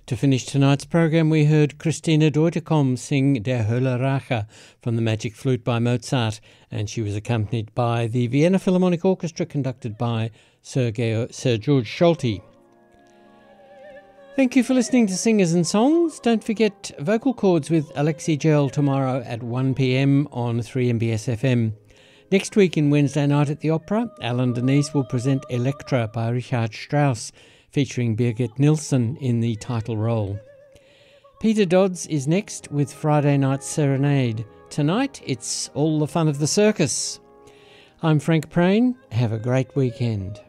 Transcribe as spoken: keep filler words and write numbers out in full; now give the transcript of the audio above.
To finish tonight's program, we heard Christina Deutekom sing Der Hölle Rache from the Magic Flute by Mozart, and she was accompanied by the Vienna Philharmonic Orchestra conducted by Sir, Geo- Sir George Scholti. Thank you for listening to Singers and Songs. Don't forget Vocal Chords with Alexi Gel tomorrow at one p m on three M B S F M. Next week in Wednesday Night at the Opera, Alan Denise will present Elektra by Richard Strauss, featuring Birgit Nilsson in the title role. Peter Dodds is next with Friday Night Serenade. Tonight, it's all the fun of the circus. I'm Frank Prain. Have a great weekend.